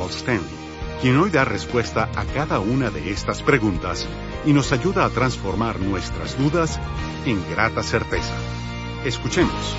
Charles Stanley, quien hoy da respuesta a cada una de estas preguntas y nos ayuda a transformar nuestras dudas en grata certeza. Escuchemos.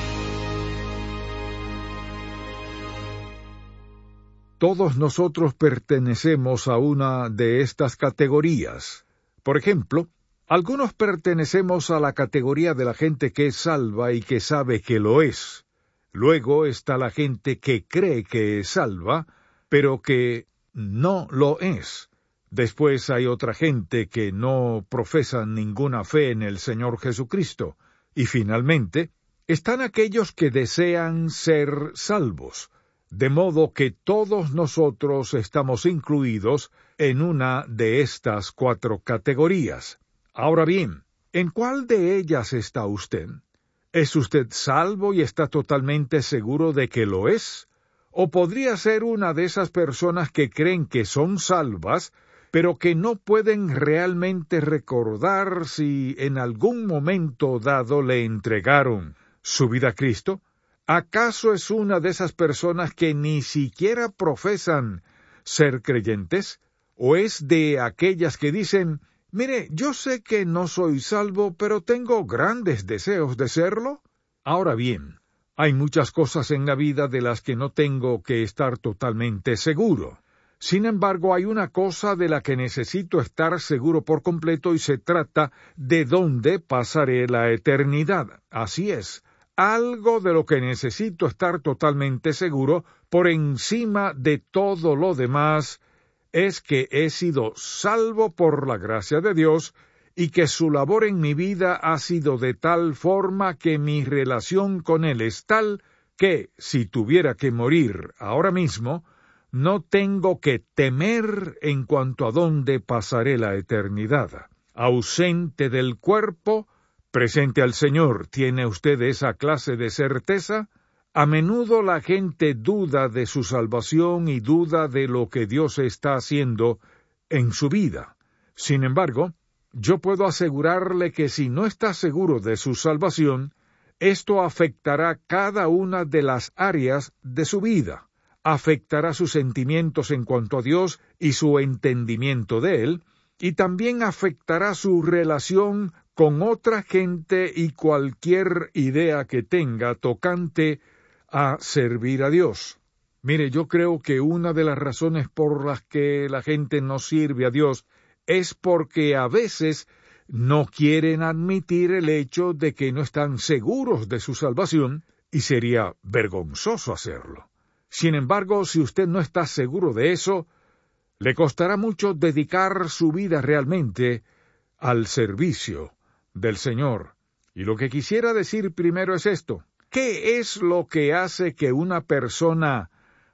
Todos nosotros pertenecemos a una de estas categorías. Por ejemplo, algunos pertenecemos a la categoría de la gente que es salva y que sabe que lo es. Luego está la gente que cree que es salva, pero que no lo es. Después hay otra gente que no profesa ninguna fe en el Señor Jesucristo. Y finalmente, están aquellos que desean ser salvos. De modo que todos nosotros estamos incluidos en una de estas 4 categorías. Ahora bien, ¿en cuál de ellas está usted? ¿Es usted salvo y está totalmente seguro de que lo es? ¿O podría ser una de esas personas que creen que son salvas, pero que no pueden realmente recordar si en algún momento dado le entregaron su vida a Cristo? ¿Acaso es una de esas personas que ni siquiera profesan ser creyentes? ¿O es de aquellas que dicen, mire, yo sé que no soy salvo, pero tengo grandes deseos de serlo? Ahora bien, hay muchas cosas en la vida de las que no tengo que estar totalmente seguro. Sin embargo, hay una cosa de la que necesito estar seguro por completo y se trata de dónde pasaré la eternidad. Así es. Algo de lo que necesito estar totalmente seguro, por encima de todo lo demás, es que he sido salvo por la gracia de Dios y que su labor en mi vida ha sido de tal forma que mi relación con Él es tal que, si tuviera que morir ahora mismo, no tengo que temer en cuanto a dónde pasaré la eternidad. Ausente del cuerpo, presente al Señor, ¿tiene usted esa clase de certeza? A menudo la gente duda de su salvación y duda de lo que Dios está haciendo en su vida. Sin embargo, yo puedo asegurarle que si no está seguro de su salvación, esto afectará cada una de las áreas de su vida. Afectará sus sentimientos en cuanto a Dios y su entendimiento de Él, y también afectará su relación con otra gente y cualquier idea que tenga tocante a servir a Dios. Mire, yo creo que una de las razones por las que la gente no sirve a Dios es porque a veces no quieren admitir el hecho de que no están seguros de su salvación, y sería vergonzoso hacerlo. Sin embargo, si usted no está seguro de eso, le costará mucho dedicar su vida realmente al servicio del Señor. Y lo que quisiera decir primero es esto. ¿Qué es lo que hace que una persona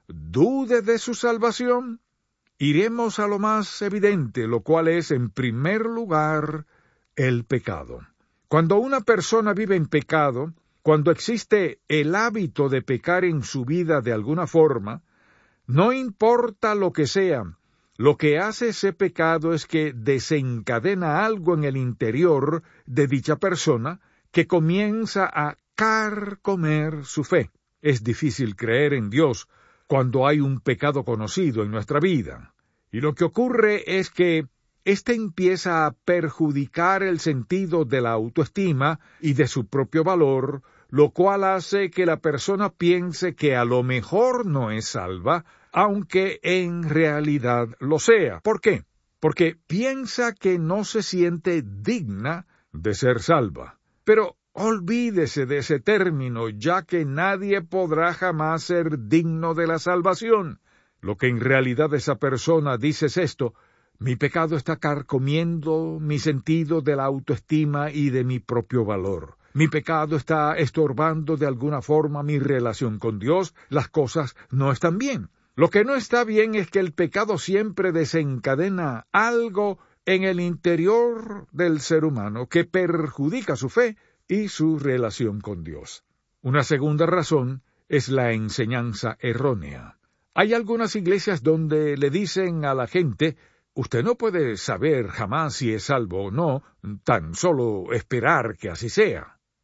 dude de su salvación? Iremos a lo más evidente, lo cual es, en primer lugar, el pecado. Cuando una persona vive en pecado, cuando existe el hábito de pecar en su vida de alguna forma, no importa lo que sea, lo que hace ese pecado es que desencadena algo en el interior de dicha persona que comienza a carcomer su fe. Es difícil creer en Dios cuando hay un pecado conocido en nuestra vida. Y lo que ocurre es que éste empieza a perjudicar el sentido de la autoestima y de su propio valor, lo cual hace que la persona piense que a lo mejor no es salva, aunque en realidad lo sea. ¿Por qué? Porque piensa que no se siente digna de ser salva. Pero olvídese de ese término, ya que nadie podrá jamás ser digno de la salvación. Lo que en realidad esa persona dice es esto: mi pecado está carcomiendo mi sentido de la autoestima y de mi propio valor. Mi pecado está estorbando de alguna forma mi relación con Dios. Las cosas no están bien. Lo que no está bien es que el pecado siempre desencadena algo en el interior del ser humano que perjudica su fe y su relación con Dios. Una segunda razón es la enseñanza errónea. Hay algunas iglesias donde le dicen a la gente: usted no puede saber jamás si es salvo o no, tan solo esperar que así sea.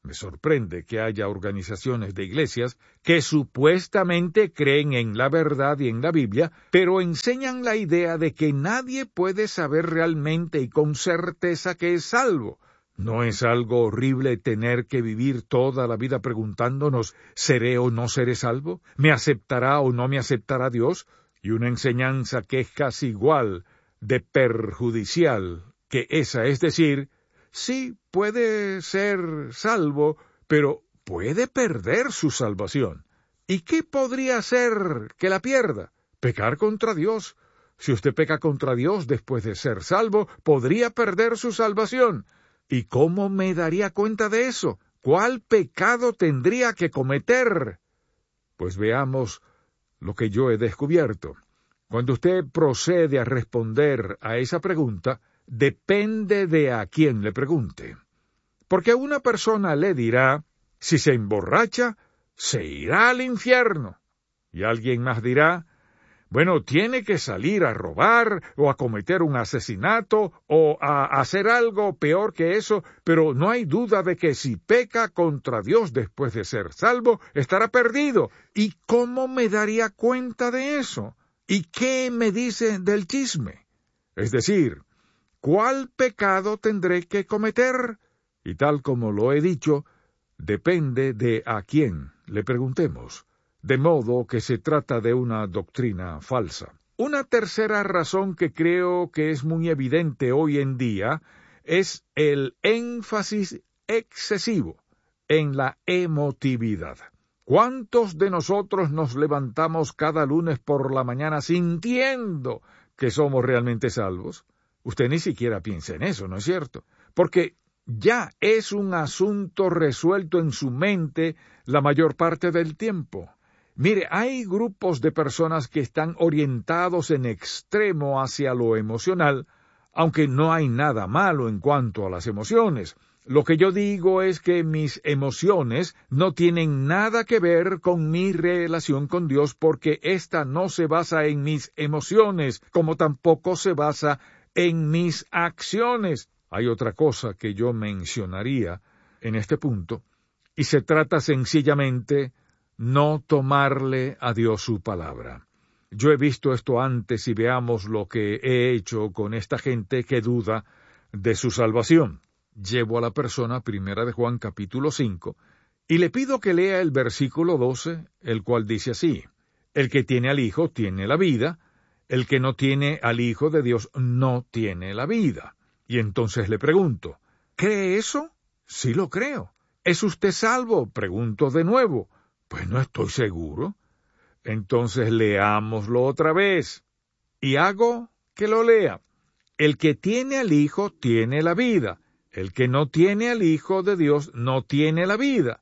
Me sorprende que haya organizaciones de iglesias que supuestamente creen en la verdad y en la Biblia, pero enseñan la idea de que nadie puede saber realmente y con certeza que es salvo. ¿No es algo horrible tener que vivir toda la vida preguntándonos, ¿seré o no seré salvo? ¿Me aceptará o no me aceptará Dios? Y una enseñanza que es casi igual de perjudicial que esa, es decir, sí puede ser salvo, pero puede perder su salvación. ¿Y qué podría hacer que la pierda? Pecar contra Dios. Si usted peca contra Dios después de ser salvo, podría perder su salvación. ¿Y cómo me daría cuenta de eso? ¿Cuál pecado tendría que cometer? Pues veamos lo que yo he descubierto. Cuando usted procede a responder a esa pregunta, depende de a quién le pregunte. Porque una persona le dirá, si se emborracha, se irá al infierno. Y alguien más dirá, bueno, tiene que salir a robar o a cometer un asesinato o a hacer algo peor que eso, pero no hay duda de que si peca contra Dios después de ser salvo, estará perdido. ¿Y cómo me daría cuenta de eso? ¿Y qué me dice del chisme? Es decir, ¿cuál pecado tendré que cometer? Y tal como lo he dicho, depende de a quién le preguntemos. De modo que se trata de una doctrina falsa. Una tercera razón que creo que es muy evidente hoy en día es el énfasis excesivo en la emotividad. ¿Cuántos de nosotros nos levantamos cada lunes por la mañana sintiendo que somos realmente salvos? Usted ni siquiera piensa en eso, ¿no es cierto? Porque ya es un asunto resuelto en su mente la mayor parte del tiempo. Mire, hay grupos de personas que están orientados en extremo hacia lo emocional, aunque no hay nada malo en cuanto a las emociones. Lo que yo digo es que mis emociones no tienen nada que ver con mi relación con Dios, porque ésta no se basa en mis emociones, como tampoco se basa en mis acciones. Hay otra cosa que yo mencionaría en este punto, y se trata sencillamente no tomarle a Dios su palabra. Yo he visto esto antes y veamos lo que he hecho con esta gente que duda de su salvación. Llevo a la persona 1 de Juan capítulo 5 y le pido que lea el versículo 12, el cual dice así: el que tiene al Hijo tiene la vida, el que no tiene al Hijo de Dios no tiene la vida. Y entonces le pregunto, ¿cree eso? Sí lo creo. ¿Es usted salvo? Pregunto de nuevo. Pues no estoy seguro. Entonces leámoslo otra vez. Y hago que lo lea. El que tiene al Hijo tiene la vida. El que no tiene al Hijo de Dios no tiene la vida.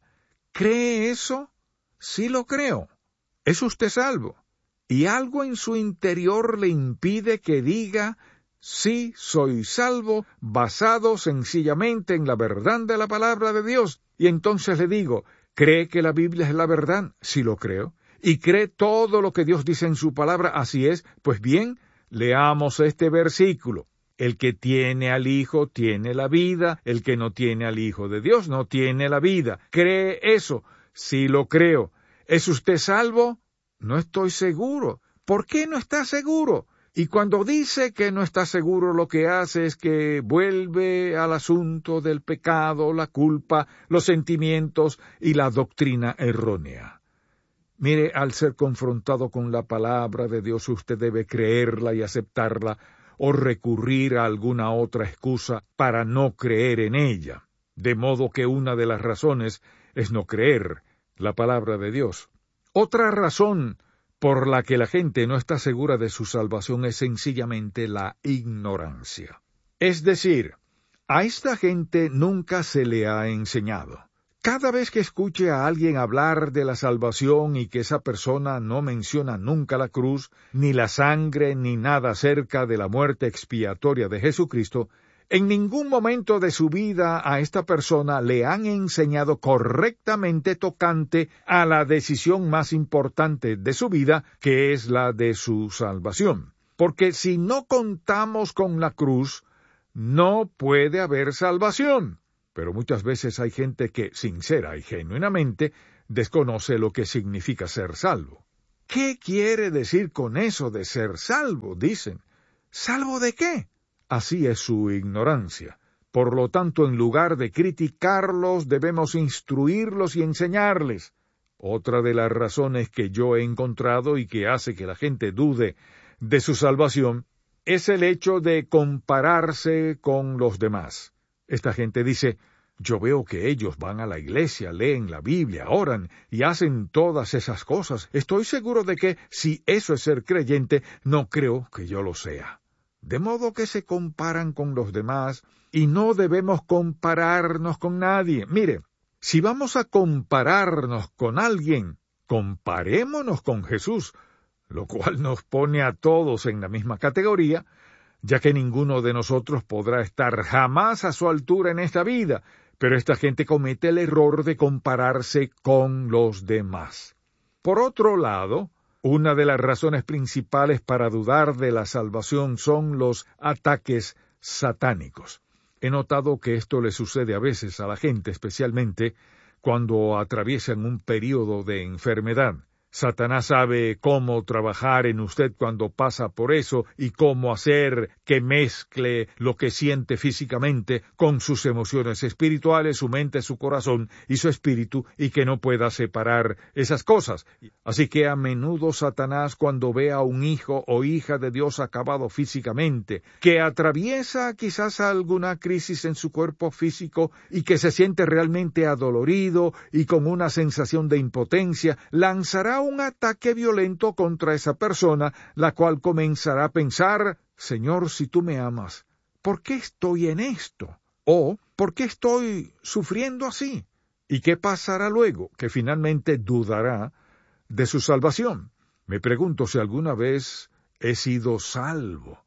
¿Cree eso? Sí lo creo. ¿Es usted salvo? ¿Y algo en su interior le impide que diga, sí, soy salvo, basado sencillamente en la verdad de la palabra de Dios? Y entonces le digo, ¿cree que la Biblia es la verdad? Sí lo creo. ¿Y cree todo lo que Dios dice en su palabra? Así es. Pues bien, leamos este versículo. El que tiene al Hijo tiene la vida, el que no tiene al Hijo de Dios no tiene la vida. ¿Cree eso? Sí lo creo. ¿Es usted salvo? No estoy seguro. ¿Por qué no está seguro? Y cuando dice que no está seguro, lo que hace es que vuelve al asunto del pecado, la culpa, los sentimientos y la doctrina errónea. Mire, al ser confrontado con la palabra de Dios, usted debe creerla y aceptarla, o recurrir a alguna otra excusa para no creer en ella. De modo que una de las razones es no creer la palabra de Dios. Otra razón por la que la gente no está segura de su salvación es sencillamente la ignorancia. Es decir, a esta gente nunca se le ha enseñado. Cada vez que escuche a alguien hablar de la salvación y que esa persona no menciona nunca la cruz, ni la sangre, ni nada acerca de la muerte expiatoria de Jesucristo, en ningún momento de su vida a esta persona le han enseñado correctamente tocante a la decisión más importante de su vida, que es la de su salvación. Porque si no contamos con la cruz, no puede haber salvación. pero muchas veces hay gente que, sincera y genuinamente, desconoce lo que significa ser salvo. ¿Qué quiere decir con eso de ser salvo?, dicen. ¿Salvo de qué? Así es su ignorancia. Por lo tanto, en lugar de criticarlos, debemos instruirlos y enseñarles. Otra de las razones que yo he encontrado y que hace que la gente dude de su salvación es el hecho de compararse con los demás. Esta gente dice: yo veo que ellos van a la iglesia, leen la Biblia, oran y hacen todas esas cosas. Estoy seguro de que, si eso es ser creyente, no creo que yo lo sea. De modo que se comparan con los demás, y no debemos compararnos con nadie. Mire, si vamos a compararnos con alguien, comparémonos con Jesús, lo cual nos pone a todos en la misma categoría, ya que ninguno de nosotros podrá estar jamás a su altura en esta vida, pero esta gente comete el error de compararse con los demás. Por otro lado, una de las razones principales para dudar de la salvación son los ataques satánicos. He notado que esto le sucede a veces a la gente, especialmente cuando atraviesan un período de enfermedad. Satanás sabe cómo trabajar en usted cuando pasa por eso y cómo hacer que mezcle lo que siente físicamente con sus emociones espirituales, su mente, su corazón y su espíritu, y que no pueda separar esas cosas. Así que a menudo Satanás, cuando ve a un hijo o hija de Dios acabado físicamente, que atraviesa quizás alguna crisis en su cuerpo físico y que se siente realmente adolorido y con una sensación de impotencia, lanzará un ataque violento contra esa persona, la cual comenzará a pensar: Señor, si tú me amas, ¿por qué estoy en esto? ¿O por qué estoy sufriendo así? ¿Y qué pasará luego? Que finalmente dudará de su salvación. Me pregunto si alguna vez he sido salvo.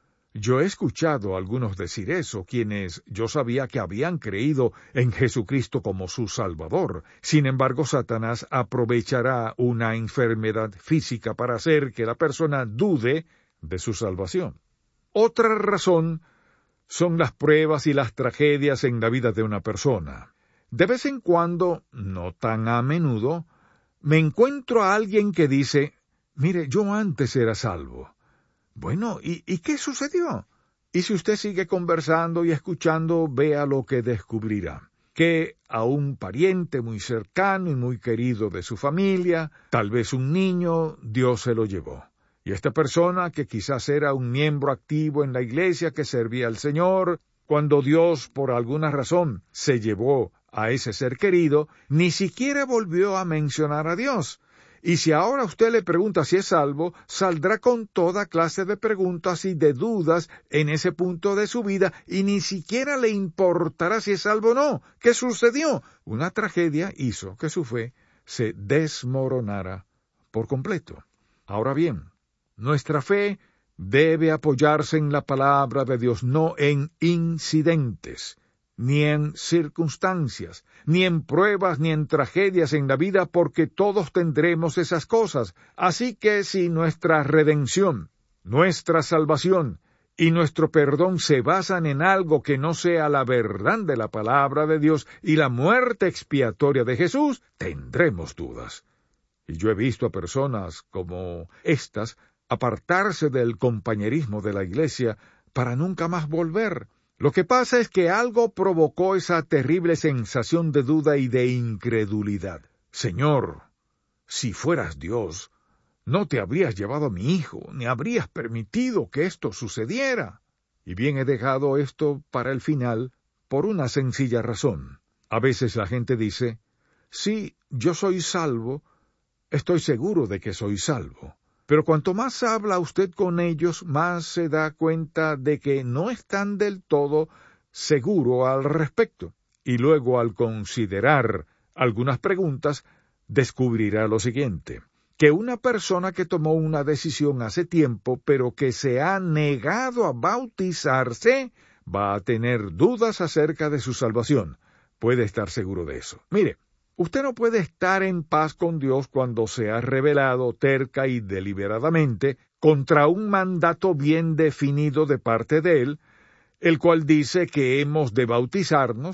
Yo he escuchado a algunos decir eso, quienes yo sabía que habían creído en Jesucristo como su Salvador. Sin embargo, Satanás aprovechará una enfermedad física para hacer que la persona dude de su salvación. Otra razón son las pruebas y las tragedias en la vida de una persona. De vez en cuando, no tan a menudo, me encuentro a alguien que dice: mire, yo antes era salvo. Bueno, ¿y qué sucedió? Y si usted sigue conversando y escuchando, vea lo que descubrirá. Que a un pariente muy cercano y muy querido de su familia, tal vez un niño, Dios se lo llevó. Y esta persona, que quizás era un miembro activo en la iglesia que servía al Señor, cuando Dios, por alguna razón, se llevó a ese ser querido, ni siquiera volvió a mencionar a Dios. Y si ahora usted le pregunta si es salvo, saldrá con toda clase de preguntas y de dudas en ese punto de su vida, y ni siquiera le importará si es salvo o no. ¿Qué sucedió? Una tragedia hizo que su fe se desmoronara por completo. Ahora bien, nuestra fe debe apoyarse en la palabra de Dios, no en incidentes, ni en circunstancias, ni en pruebas, ni en tragedias en la vida, porque todos tendremos esas cosas. Así que si nuestra redención, nuestra salvación y nuestro perdón se basan en algo que no sea la verdad de la palabra de Dios y la muerte expiatoria de Jesús, tendremos dudas. Y yo he visto a personas como estas apartarse del compañerismo de la iglesia para nunca más volver. Lo que pasa es que algo provocó esa terrible sensación de duda y de incredulidad. Señor, si fueras Dios, no te habrías llevado a mi hijo, ni habrías permitido que esto sucediera. Y bien, he dejado esto para el final por una sencilla razón. A veces la gente dice: sí, yo soy salvo, estoy seguro de que soy salvo. Pero cuanto más habla usted con ellos, más se da cuenta de que no están del todo seguro al respecto. Y luego, al considerar algunas preguntas, descubrirá lo siguiente: que una persona que tomó una decisión hace tiempo, pero que se ha negado a bautizarse, va a tener dudas acerca de su salvación. Puede estar seguro de eso. Mire, usted no puede estar en paz con Dios cuando se ha rebelado terca y deliberadamente contra un mandato bien definido de parte de Él, el cual dice que hemos de bautizarnos,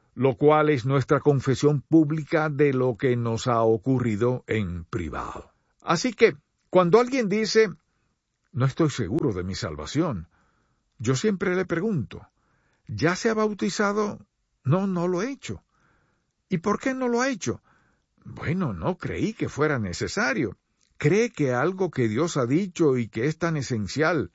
lo cual es nuestra confesión pública de lo que nos ha ocurrido en privado. Así que, cuando alguien dice, no estoy seguro de mi salvación, yo siempre le pregunto, ¿ya se ha bautizado? No, no lo he hecho. ¿Y por qué no lo ha hecho? Bueno, no creí que fuera necesario. ¿Cree que algo que Dios ha dicho y que es tan esencial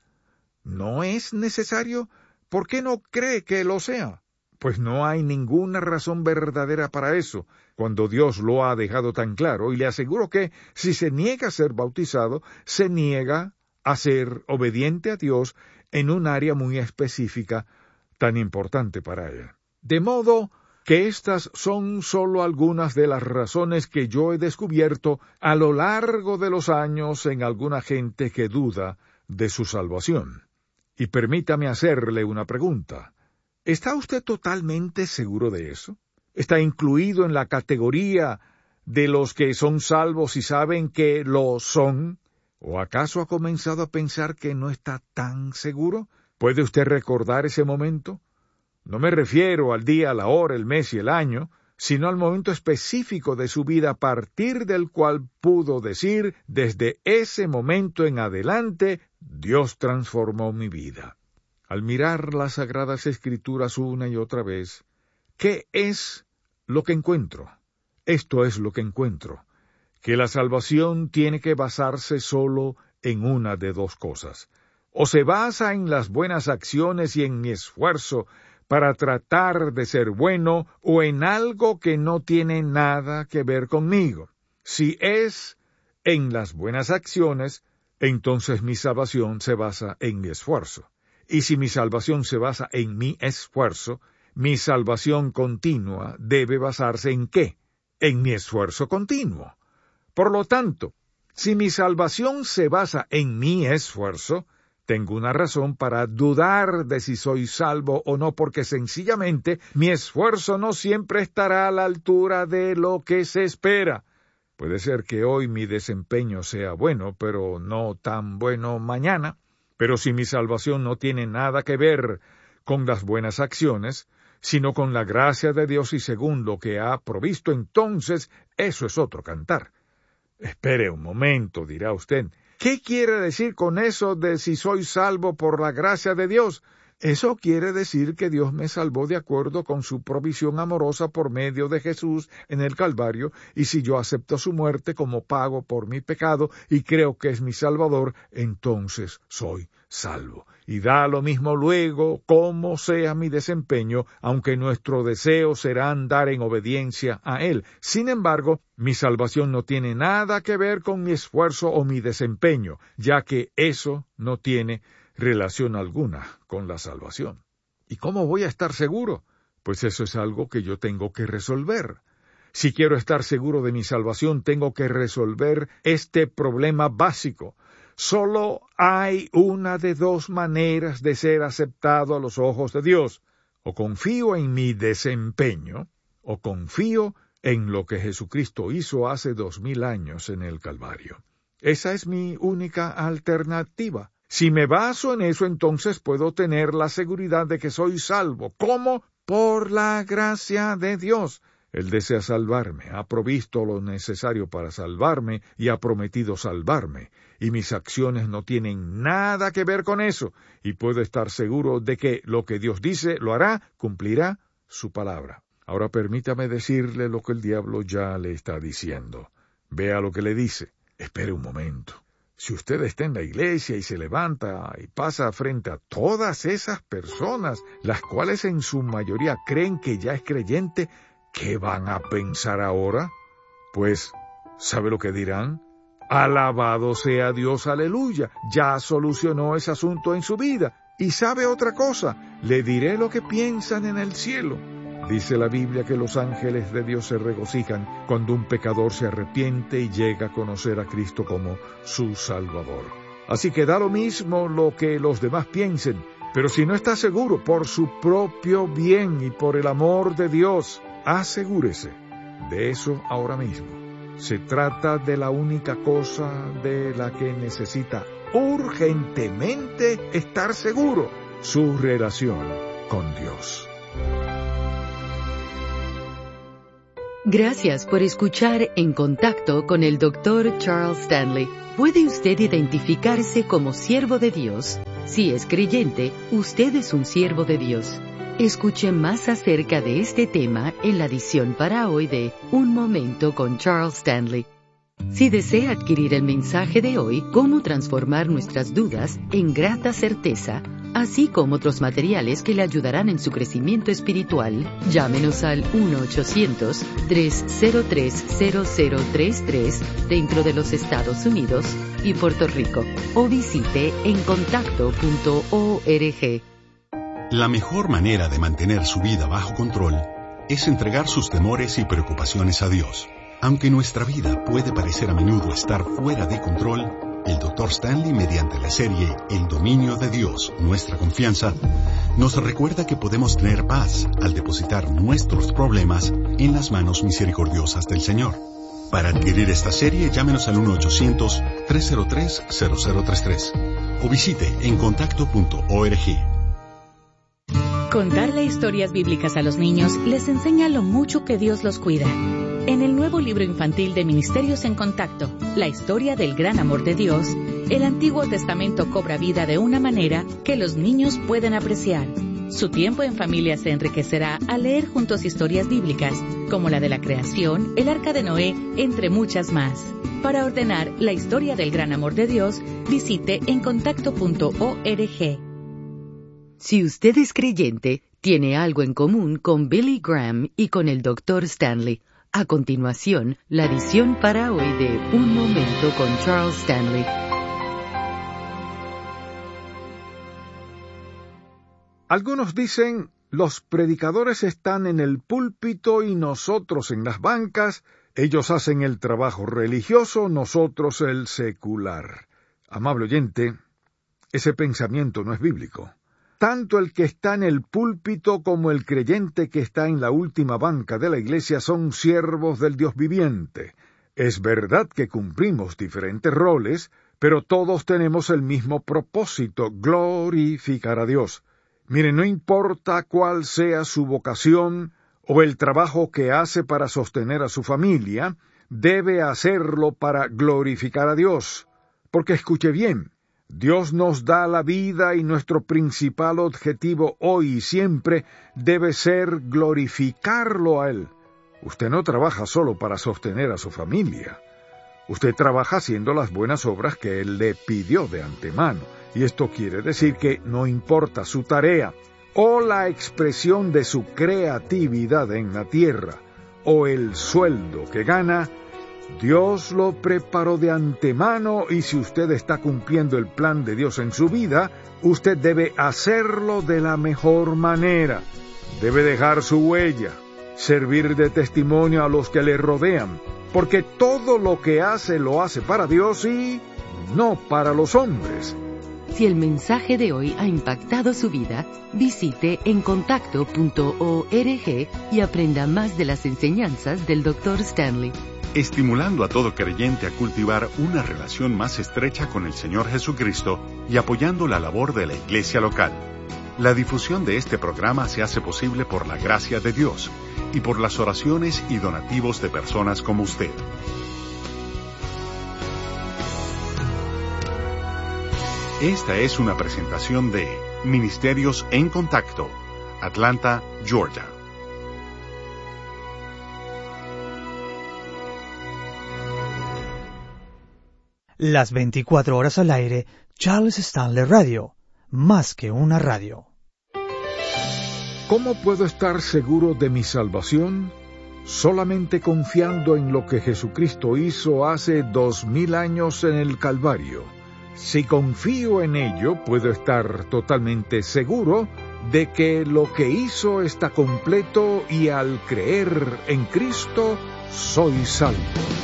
no es necesario? ¿Por qué no cree que lo sea? Pues no hay ninguna razón verdadera para eso, cuando Dios lo ha dejado tan claro, y le aseguro que si se niega a ser bautizado, se niega a ser obediente a Dios en un área muy específica, tan importante para él. De modo que estas son solo algunas de las razones que yo he descubierto a lo largo de los años en alguna gente que duda de su salvación. Y permítame hacerle una pregunta. ¿Está usted totalmente seguro de eso? ¿Está incluido en la categoría de los que son salvos y saben que lo son? ¿O acaso ha comenzado a pensar que no está tan seguro? ¿Puede usted recordar ese momento? No me refiero al día, la hora, el mes y el año, sino al momento específico de su vida a partir del cual pudo decir, desde ese momento en adelante, Dios transformó mi vida. Al mirar las Sagradas Escrituras una y otra vez, ¿qué es lo que encuentro? Esto es lo que encuentro, que la salvación tiene que basarse solo en una de dos cosas. O se basa en las buenas acciones y en mi esfuerzo para tratar de ser bueno, o en algo que no tiene nada que ver conmigo. Si es en las buenas acciones, entonces mi salvación se basa en mi esfuerzo. Y si mi salvación se basa en mi esfuerzo, mi salvación continua debe basarse ¿en qué? En mi esfuerzo continuo. Por lo tanto, si mi salvación se basa en mi esfuerzo, tengo una razón para dudar de si soy salvo o no, porque sencillamente mi esfuerzo no siempre estará a la altura de lo que se espera. Puede ser que hoy mi desempeño sea bueno, pero no tan bueno mañana. Pero si mi salvación no tiene nada que ver con las buenas acciones, sino con la gracia de Dios y según lo que ha provisto, entonces eso es otro cantar. Espere un momento, dirá usted. ¿Qué quiere decir con eso de si soy salvo por la gracia de Dios? Eso quiere decir que Dios me salvó de acuerdo con su provisión amorosa por medio de Jesús en el Calvario, y si yo acepto su muerte como pago por mi pecado y creo que es mi Salvador, entonces soy salvo. Y da lo mismo luego cómo sea mi desempeño, aunque nuestro deseo será andar en obediencia a Él. Sin embargo, mi salvación no tiene nada que ver con mi esfuerzo o mi desempeño, ya que eso no tiene relación alguna con la salvación. ¿Y cómo voy a estar seguro? Pues eso es algo que yo tengo que resolver. Si quiero estar seguro de mi salvación, tengo que resolver este problema básico. Solo hay una de dos maneras de ser aceptado a los ojos de Dios. O confío en mi desempeño, o confío en lo que Jesucristo hizo hace 2000 años en el Calvario. Esa es mi única alternativa. Si me baso en eso, entonces puedo tener la seguridad de que soy salvo. ¿Cómo? Por la gracia de Dios. Él desea salvarme, ha provisto lo necesario para salvarme y ha prometido salvarme. Y mis acciones no tienen nada que ver con eso. Y puedo estar seguro de que lo que Dios dice lo hará, cumplirá su palabra. Ahora permítame decirle lo que el diablo ya le está diciendo. Vea lo que le dice. Espere un momento. Si usted está en la iglesia y se levanta y pasa frente a todas esas personas, las cuales en su mayoría creen que ya es creyente, ¿qué van a pensar ahora? Pues, ¿sabe lo que dirán? Alabado sea Dios, aleluya, ya solucionó ese asunto en su vida. Y sabe otra cosa, le diré lo que piensan en el cielo. Dice la Biblia que los ángeles de Dios se regocijan cuando un pecador se arrepiente y llega a conocer a Cristo como su Salvador. Así que da lo mismo lo que los demás piensen, pero si no está seguro por su propio bien y por el amor de Dios, asegúrese de eso ahora mismo. Se trata de la única cosa de la que necesita urgentemente estar seguro, su relación con Dios. Gracias por escuchar En Contacto con el Dr. Charles Stanley. ¿Puede usted identificarse como siervo de Dios? Si es creyente, usted es un siervo de Dios. Escuche más acerca de este tema en la edición para hoy de Un Momento con Charles Stanley. Si desea adquirir el mensaje de hoy, Cómo transformar nuestras dudas en grata certeza, así como otros materiales que le ayudarán en su crecimiento espiritual, llámenos al 1-800-303-0033 dentro de los Estados Unidos y Puerto Rico, o visite encontacto.org. La mejor manera de mantener su vida bajo control es entregar sus temores y preocupaciones a Dios. Aunque nuestra vida puede parecer a menudo estar fuera de control, el Dr. Stanley, mediante la serie El dominio de Dios, nuestra confianza, nos recuerda que podemos tener paz al depositar nuestros problemas en las manos misericordiosas del Señor. Para adquirir esta serie, llámenos al 1-800-303-0033 o visite encontacto.org. Contarle historias bíblicas a los niños les enseña lo mucho que Dios los cuida. En el nuevo libro infantil de Ministerios en Contacto, La historia del gran amor de Dios, el Antiguo Testamento cobra vida de una manera que los niños pueden apreciar. Su tiempo en familia se enriquecerá al leer juntos historias bíblicas, como la de la creación, el arca de Noé, entre muchas más. Para ordenar la historia del gran amor de Dios, visite encontacto.org. Si usted es creyente, tiene algo en común con Billy Graham y con el Dr. Stanley. A continuación, la edición para hoy de Un Momento con Charles Stanley. Algunos dicen, los predicadores están en el púlpito y nosotros en las bancas, ellos hacen el trabajo religioso, nosotros el secular. Amable oyente, ese pensamiento no es bíblico. Tanto el que está en el púlpito como el creyente que está en la última banca de la iglesia son siervos del Dios viviente. Es verdad que cumplimos diferentes roles, pero todos tenemos el mismo propósito, glorificar a Dios. Mire, no importa cuál sea su vocación o el trabajo que hace para sostener a su familia, debe hacerlo para glorificar a Dios. Porque escuche bien, Dios nos da la vida y nuestro principal objetivo hoy y siempre debe ser glorificarlo a Él. Usted no trabaja solo para sostener a su familia. Usted trabaja haciendo las buenas obras que Él le pidió de antemano. Y esto quiere decir que no importa su tarea, o la expresión de su creatividad en la tierra, o el sueldo que gana, Dios lo preparó de antemano y si usted está cumpliendo el plan de Dios en su vida, usted debe hacerlo de la mejor manera. Debe dejar su huella, servir de testimonio a los que le rodean, porque todo lo que hace lo hace para Dios y no para los hombres. Si el mensaje de hoy ha impactado su vida, visite encontacto.org y aprenda más de las enseñanzas del Dr. Stanley. Estimulando a todo creyente a cultivar una relación más estrecha con el Señor Jesucristo y apoyando la labor de la iglesia local. La difusión de este programa se hace posible por la gracia de Dios y por las oraciones y donativos de personas como usted. Esta es una presentación de Ministerios en Contacto, Atlanta, Georgia. Las 24 horas al aire, Charles Stanley Radio, más que una radio. ¿Cómo puedo estar seguro de mi salvación? Solamente confiando en lo que Jesucristo hizo hace 2000 años en el Calvario. Si confío en ello, puedo estar totalmente seguro de que lo que hizo está completo y al creer en Cristo, soy salvo.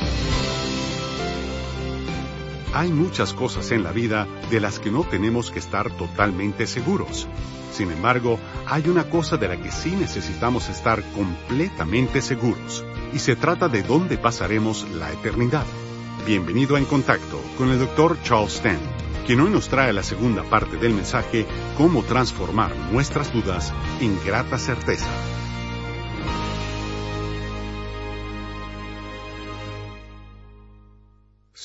Hay muchas cosas en la vida de las que no tenemos que estar totalmente seguros. Sin embargo, hay una cosa de la que sí necesitamos estar completamente seguros, y se trata de dónde pasaremos la eternidad. Bienvenido a En Contacto con el Dr. Charles Stanley, quien hoy nos trae la segunda parte del mensaje, Cómo transformar nuestras dudas en grata certeza.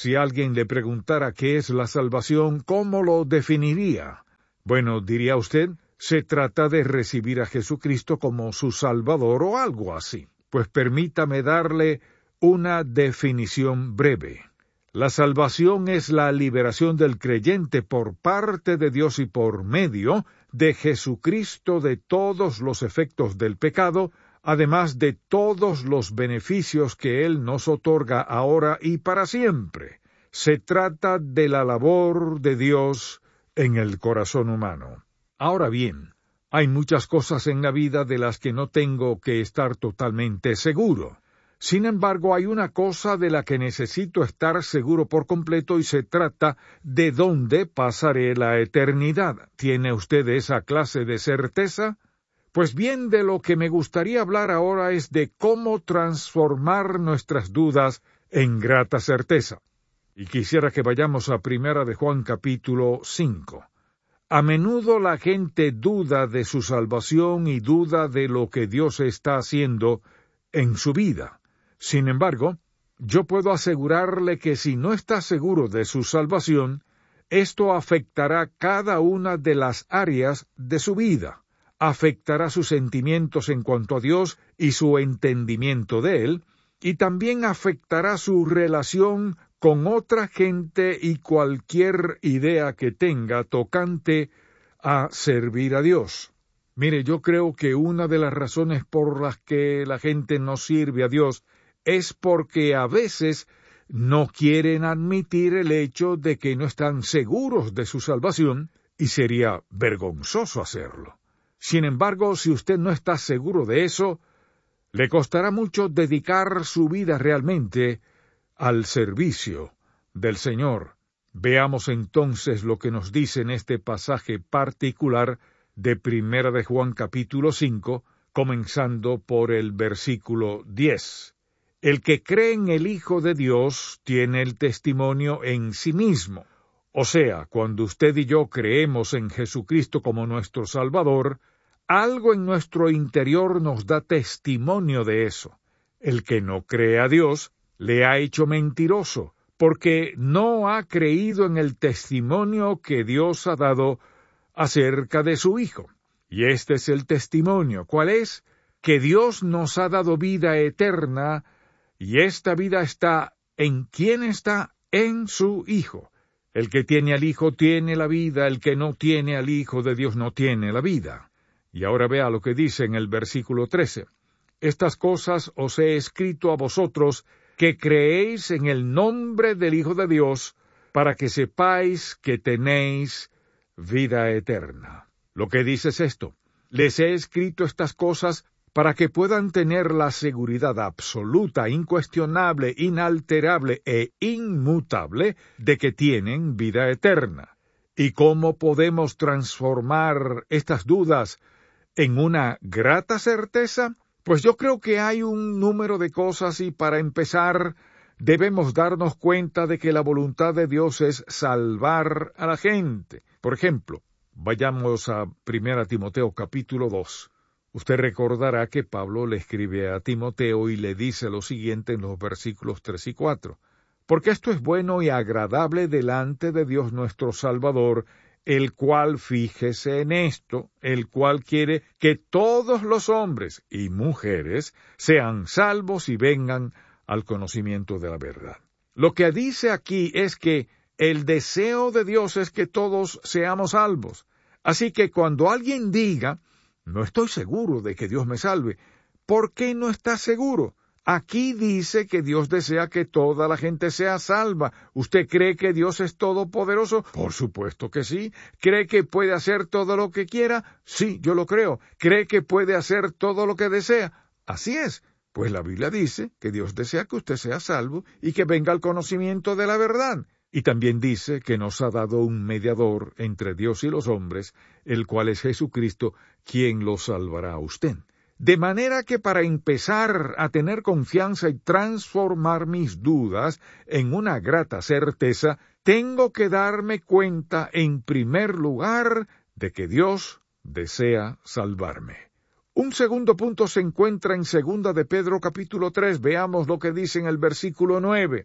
Si alguien le preguntara qué es la salvación, ¿cómo lo definiría? Bueno, diría usted, se trata de recibir a Jesucristo como su Salvador o algo así. Pues permítame darle una definición breve. La salvación es la liberación del creyente por parte de Dios y por medio de Jesucristo de todos los efectos del pecado, además de todos los beneficios que Él nos otorga ahora y para siempre. Se trata de la labor de Dios en el corazón humano. Ahora bien, hay muchas cosas en la vida de las que no tengo que estar totalmente seguro. Sin embargo, hay una cosa de la que necesito estar seguro por completo y se trata de dónde pasaré la eternidad. ¿Tiene usted esa clase de certeza? Pues bien, de lo que me gustaría hablar ahora es de cómo transformar nuestras dudas en grata certeza. Y quisiera que vayamos a 1 de Juan capítulo 5. A menudo la gente duda de su salvación y duda de lo que Dios está haciendo en su vida. Sin embargo, yo puedo asegurarle que si no está seguro de su salvación, esto afectará cada una de las áreas de su vida. Afectará sus sentimientos en cuanto a Dios y su entendimiento de Él, y también afectará su relación con otra gente y cualquier idea que tenga tocante a servir a Dios. Mire, yo creo que una de las razones por las que la gente no sirve a Dios es porque a veces no quieren admitir el hecho de que no están seguros de su salvación, y sería vergonzoso hacerlo. Sin embargo, si usted no está seguro de eso, le costará mucho dedicar su vida realmente al servicio del Señor. Veamos entonces lo que nos dice en este pasaje particular de 1 de Juan capítulo 5, comenzando por el versículo 10. El que cree en el Hijo de Dios tiene el testimonio en sí mismo. O sea, cuando usted y yo creemos en Jesucristo como nuestro Salvador, algo en nuestro interior nos da testimonio de eso. El que no cree a Dios le ha hecho mentiroso, porque no ha creído en el testimonio que Dios ha dado acerca de su Hijo. Y este es el testimonio. ¿Cuál es? Que Dios nos ha dado vida eterna, y esta vida está ¿en quién está? En su Hijo. El que tiene al Hijo tiene la vida, el que no tiene al Hijo de Dios no tiene la vida. Y ahora vea lo que dice en el versículo 13. Estas cosas os he escrito a vosotros, que creéis en el nombre del Hijo de Dios, para que sepáis que tenéis vida eterna. Lo que dice es esto: les he escrito estas cosas para que puedan tener la seguridad absoluta, incuestionable, inalterable e inmutable de que tienen vida eterna. ¿Y cómo podemos transformar estas dudas en una grata certeza? Pues yo creo que hay un número de cosas y para empezar debemos darnos cuenta de que la voluntad de Dios es salvar a la gente. Por ejemplo, vayamos a 1 Timoteo capítulo 2. Usted recordará que Pablo le escribe a Timoteo y le dice lo siguiente en los versículos 3 y 4. Porque esto es bueno y agradable delante de Dios nuestro Salvador, el cual, fíjese en esto, el cual quiere que todos los hombres y mujeres sean salvos y vengan al conocimiento de la verdad. Lo que dice aquí es que el deseo de Dios es que todos seamos salvos. Así que cuando alguien diga, no estoy seguro de que Dios me salve, ¿por qué no está seguro? Aquí dice que Dios desea que toda la gente sea salva. ¿Usted cree que Dios es todopoderoso? Por supuesto que sí. ¿Cree que puede hacer todo lo que quiera? Sí, yo lo creo. ¿Cree que puede hacer todo lo que desea? Así es. Pues la Biblia dice que Dios desea que usted sea salvo y que venga al conocimiento de la verdad. Y también dice que nos ha dado un mediador entre Dios y los hombres, el cual es Jesucristo, quien lo salvará a usted. De manera que para empezar a tener confianza y transformar mis dudas en una grata certeza, tengo que darme cuenta, en primer lugar, de que Dios desea salvarme. Un segundo punto se encuentra en 2 de Pedro capítulo 3. Veamos lo que dice en el versículo 9.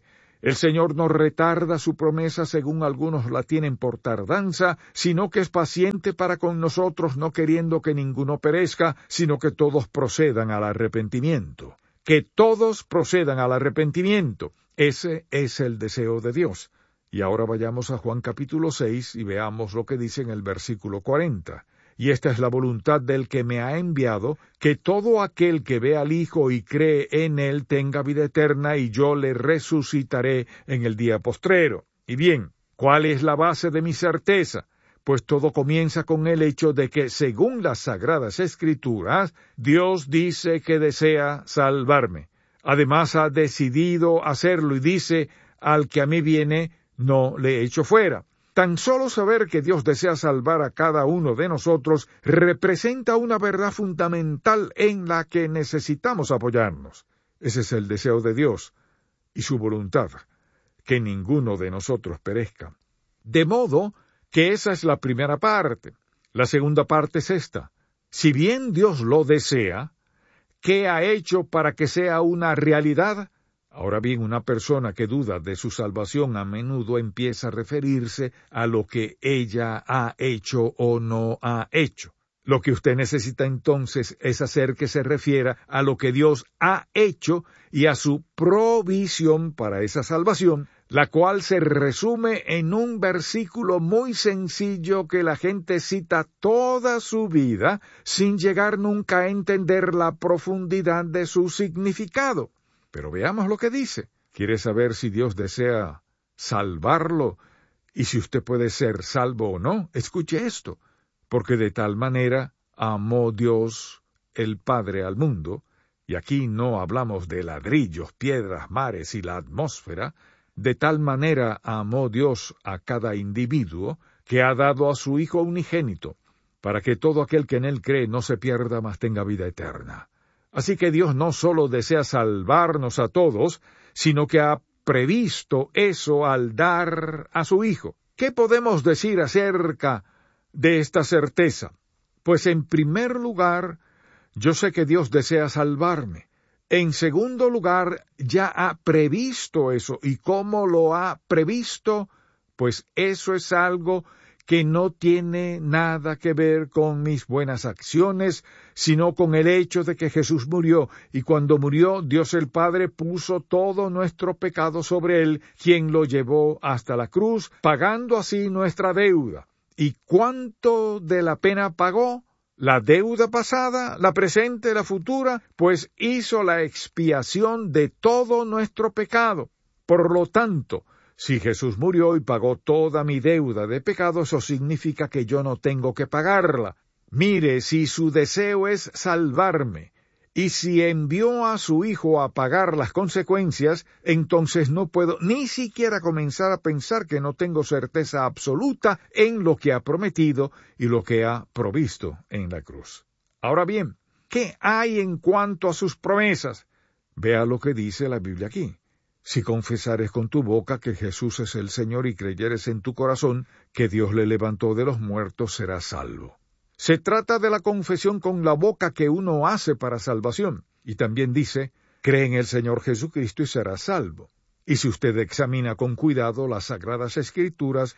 El Señor no retarda su promesa según algunos la tienen por tardanza, sino que es paciente para con nosotros, no queriendo que ninguno perezca, sino que todos procedan al arrepentimiento. Que todos procedan al arrepentimiento. Ese es el deseo de Dios. Y ahora vayamos a Juan capítulo 6 y veamos lo que dice en el versículo 40. Y esta es la voluntad del que me ha enviado, que todo aquel que ve al Hijo y cree en él tenga vida eterna, y yo le resucitaré en el día postrero. Y bien, ¿cuál es la base de mi certeza? Pues todo comienza con el hecho de que, según las Sagradas Escrituras, Dios dice que desea salvarme. Además ha decidido hacerlo y dice, al que a mí viene, no le echo fuera. Tan solo saber que Dios desea salvar a cada uno de nosotros representa una verdad fundamental en la que necesitamos apoyarnos. Ese es el deseo de Dios y su voluntad, que ninguno de nosotros perezca. De modo que esa es la primera parte. La segunda parte es esta. Si bien Dios lo desea, ¿qué ha hecho para que sea una realidad? Ahora bien, una persona que duda de su salvación a menudo empieza a referirse a lo que ella ha hecho o no ha hecho. Lo que usted necesita entonces es hacer que se refiera a lo que Dios ha hecho y a su provisión para esa salvación, la cual se resume en un versículo muy sencillo que la gente cita toda su vida sin llegar nunca a entender la profundidad de su significado. Pero veamos lo que dice. ¿Quiere saber si Dios desea salvarlo y si usted puede ser salvo o no? Escuche esto. Porque de tal manera amó Dios el Padre al mundo, y aquí no hablamos de ladrillos, piedras, mares y la atmósfera, de tal manera amó Dios a cada individuo, que ha dado a su Hijo unigénito, para que todo aquel que en él cree no se pierda, mas tenga vida eterna. Así que Dios no solo desea salvarnos a todos, sino que ha previsto eso al dar a su Hijo. ¿Qué podemos decir acerca de esta certeza? Pues en primer lugar, yo sé que Dios desea salvarme. En segundo lugar, ya ha previsto eso. ¿Y cómo lo ha previsto? Pues eso es algo que no tiene nada que ver con mis buenas acciones, sino con el hecho de que Jesús murió, y cuando murió, Dios el Padre puso todo nuestro pecado sobre él, quien lo llevó hasta la cruz, pagando así nuestra deuda. ¿Y cuánto de la pena pagó? La deuda pasada, la presente, la futura, pues hizo la expiación de todo nuestro pecado. Por lo tanto, si Jesús murió y pagó toda mi deuda de pecado, eso significa que yo no tengo que pagarla. Mire, si su deseo es salvarme, y si envió a su Hijo a pagar las consecuencias, entonces no puedo ni siquiera comenzar a pensar que no tengo certeza absoluta en lo que ha prometido y lo que ha provisto en la cruz. Ahora bien, ¿qué hay en cuanto a sus promesas? Vea lo que dice la Biblia aquí. Si confesares con tu boca que Jesús es el Señor y creyeres en tu corazón que Dios le levantó de los muertos, serás salvo. Se trata de la confesión con la boca que uno hace para salvación. Y también dice, cree en el Señor Jesucristo y serás salvo. Y si usted examina con cuidado las Sagradas Escrituras,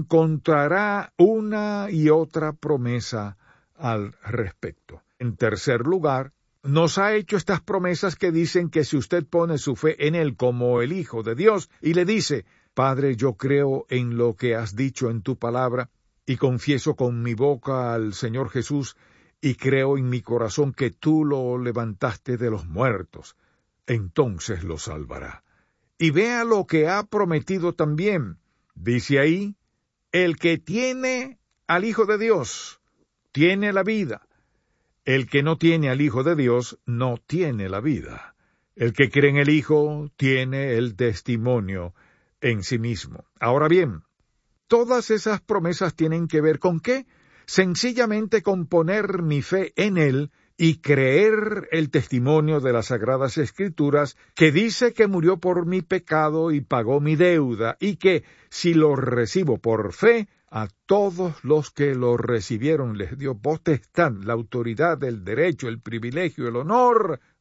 encontrará una y otra promesa al respecto. En tercer lugar, nos ha hecho estas promesas que dicen que si usted pone su fe en Él como el Hijo de Dios y le dice, Padre, yo creo en lo que has dicho en tu palabra y confieso con mi boca al Señor Jesús y creo en mi corazón que tú lo levantaste de los muertos, entonces lo salvará. Y vea lo que ha prometido también. Dice ahí, el que tiene al Hijo de Dios, tiene la vida. El que no tiene al Hijo de Dios, no tiene la vida. El que cree en el Hijo, tiene el testimonio en sí mismo. Ahora bien, todas esas promesas tienen que ver ¿con qué? Sencillamente con poner mi fe en Él y creer el testimonio de las Sagradas Escrituras que dice que murió por mi pecado y pagó mi deuda y que, si lo recibo por fe, a todos los que lo recibieron les dio potestad, la autoridad, el derecho, el privilegio, el honor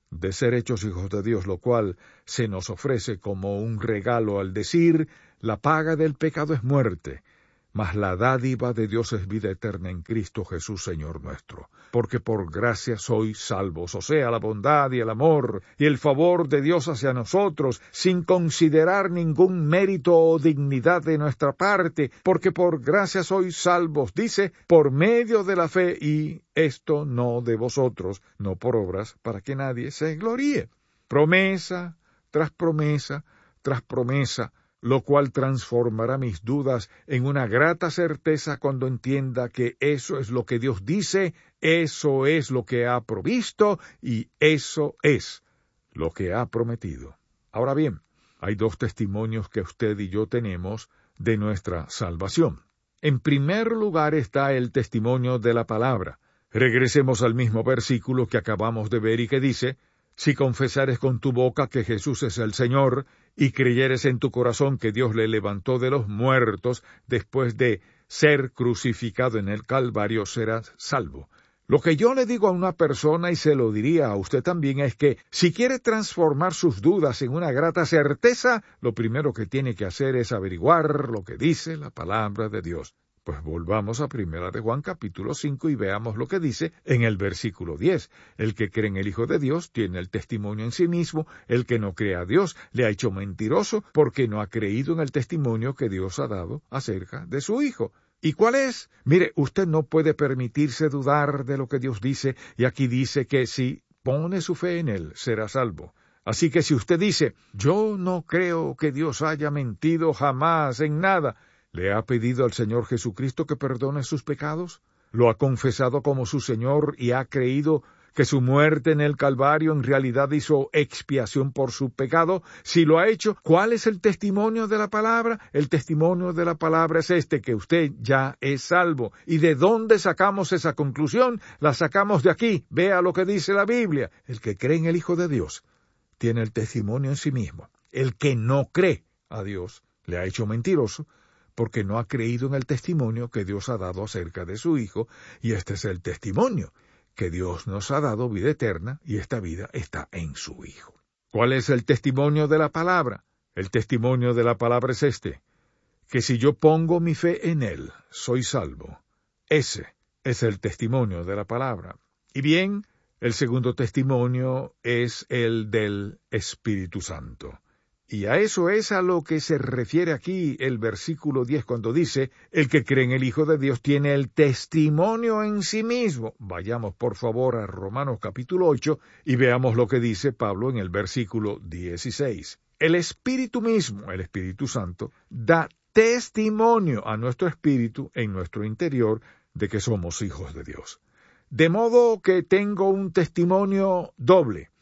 de ser hechos hijos de Dios, lo cual se nos ofrece como un regalo al decir, la paga del pecado es muerte, mas la dádiva de Dios es vida eterna en Cristo Jesús, Señor nuestro. Porque por gracia sois salvos, o sea, la bondad y el amor y el favor de Dios hacia nosotros, sin considerar ningún mérito o dignidad de nuestra parte, porque por gracia sois salvos, dice, por medio de la fe, y esto no de vosotros, no por obras, para que nadie se gloríe. Promesa tras promesa tras promesa, lo cual transformará mis dudas en una grata certeza cuando entienda que eso es lo que Dios dice, eso es lo que ha provisto y eso es lo que ha prometido. Ahora bien, hay dos testimonios que usted y yo tenemos de nuestra salvación. En primer lugar está el testimonio de la palabra. Regresemos al mismo versículo que acabamos de ver y que dice, si confesares con tu boca que Jesús es el Señor, y creyeres en tu corazón que Dios le levantó de los muertos después de ser crucificado en el Calvario, serás salvo. Lo que yo le digo a una persona, y se lo diría a usted también, es que si quiere transformar sus dudas en una grata certeza, lo primero que tiene que hacer es averiguar lo que dice la palabra de Dios. Pues volvamos a 1 de Juan capítulo 5 y veamos lo que dice en el versículo 10. El que cree en el Hijo de Dios tiene el testimonio en sí mismo, el que no cree a Dios le ha hecho mentiroso porque no ha creído en el testimonio que Dios ha dado acerca de su Hijo. ¿Y cuál es? Mire, usted no puede permitirse dudar de lo que Dios dice, y aquí dice que si pone su fe en Él, será salvo. Así que si usted dice, yo no creo que Dios haya mentido jamás en nada, ¿le ha pedido al Señor Jesucristo que perdone sus pecados? ¿Lo ha confesado como su Señor y ha creído que su muerte en el Calvario en realidad hizo expiación por su pecado? Si lo ha hecho, ¿cuál es el testimonio de la palabra? El testimonio de la palabra es este, que usted ya es salvo. ¿Y de dónde sacamos esa conclusión? La sacamos de aquí. Vea lo que dice la Biblia. El que cree en el Hijo de Dios tiene el testimonio en sí mismo. El que no cree a Dios le ha hecho mentiroso, porque no ha creído en el testimonio que Dios ha dado acerca de su Hijo, y este es el testimonio, que Dios nos ha dado vida eterna, y esta vida está en su Hijo. ¿Cuál es el testimonio de la palabra? El testimonio de la palabra es este, que si yo pongo mi fe en Él, soy salvo. Ese es el testimonio de la palabra. Y bien, el segundo testimonio es el del Espíritu Santo. Y a eso es a lo que se refiere aquí el versículo 10 cuando dice, el que cree en el Hijo de Dios tiene el testimonio en sí mismo. Vayamos por favor a Romanos capítulo 8 y veamos lo que dice Pablo en el versículo 16. El Espíritu mismo, el Espíritu Santo, da testimonio a nuestro espíritu en nuestro interior de que somos hijos de Dios. De modo que tengo un testimonio doble.